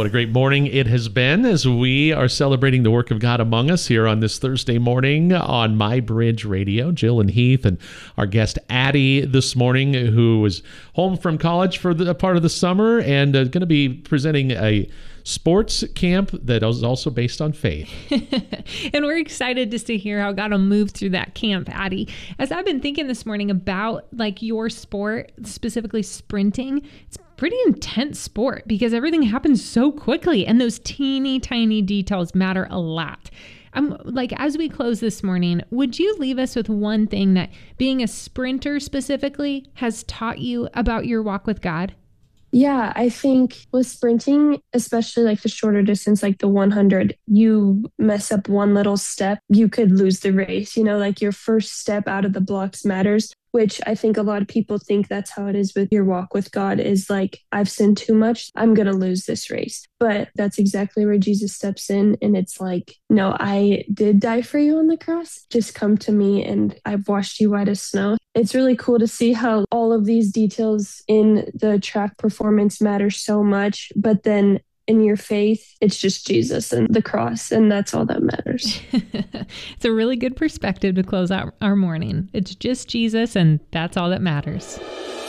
What a great morning it has been as we are celebrating the work of God among us here on this Thursday morning on My Bridge Radio. Jill and Heath and our guest Addie this morning, who was home from college for a part of the summer and going to be presenting a sports camp that is also based on faith. And we're excited just to hear how God will move through that camp, Addie. As I've been thinking this morning about like your sport, specifically sprinting, it's a pretty intense sport because everything happens so quickly and those teeny tiny details matter a lot. Like, as we close this morning, would you leave us with one thing that being a sprinter specifically has taught you about your walk with God? Yeah, I think with sprinting, especially like the shorter distance, like the 100, you mess up one little step, you could lose the race. You know, like your first step out of the blocks matters, which I think a lot of people think that's how it is with your walk with God is like, I've sinned too much, I'm going to lose this race. But that's exactly where Jesus steps in. And it's like, no, I did die for you on the cross. Just come to me and I've washed you white as snow. It's really cool to see how all of these details in the track performance matter so much, but then in your faith, it's just Jesus and the cross, and that's all that matters. It's a really good perspective to close out our morning. It's just Jesus, and that's all that matters.